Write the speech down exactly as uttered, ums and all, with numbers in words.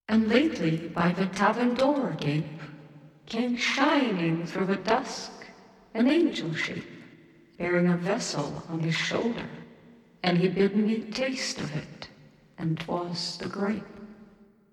And lately by the tavern door agape came shining through the dusk an angel shape, bearing a vessel on his shoulder, and he bid me taste of it, and 'twas the grape.